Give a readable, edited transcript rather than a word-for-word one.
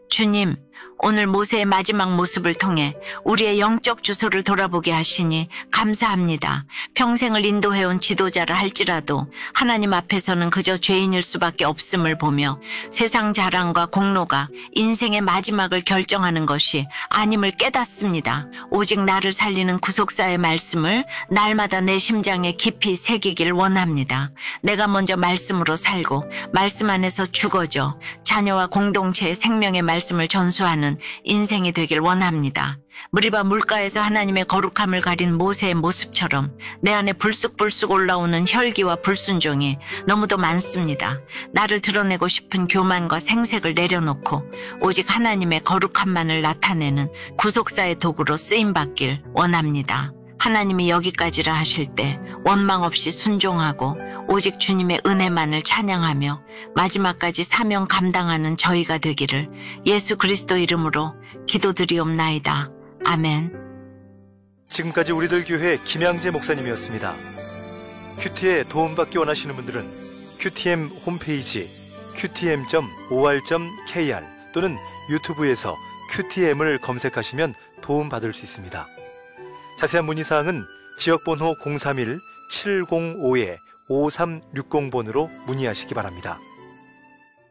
주님, 오늘 모세의 마지막 모습을 통해 우리의 영적 주소를 돌아보게 하시니 감사합니다. 평생을 인도해온 지도자를 할지라도 하나님 앞에서는 그저 죄인일 수밖에 없음을 보며 세상 자랑과 공로가 인생의 마지막을 결정하는 것이 아님을 깨닫습니다. 오직 나를 살리는 구속사의 말씀을 날마다 내 심장에 깊이 새기길 원합니다. 내가 먼저 말씀으로 살고 말씀 안에서 죽어져 자녀와 공동체의 생명의 말씀을 전수하는 인생이 되길 원합니다. 무리바 물가에서 하나님의 거룩함을 가린 모세의 모습처럼 내 안에 불쑥불쑥 올라오는 혈기와 불순종이 너무도 많습니다. 나를 드러내고 싶은 교만과 생색을 내려놓고 오직 하나님의 거룩함만을 나타내는 구속사의 도구로 쓰임받길 원합니다. 하나님이 여기까지라 하실 때 원망 없이 순종하고 오직 주님의 은혜만을 찬양하며 마지막까지 사명 감당하는 저희가 되기를 예수 그리스도 이름으로 기도드리옵나이다. 아멘. 지금까지 우리들 교회 김양재 목사님이었습니다. 큐티에 도움받기 원하시는 분들은 큐티엠 홈페이지 qtm.or.kr 또는 유튜브에서 큐티엠을 검색하시면 도움받을 수 있습니다. 자세한 문의사항은 지역번호 031-705-5360번으로 문의하시기 바랍니다.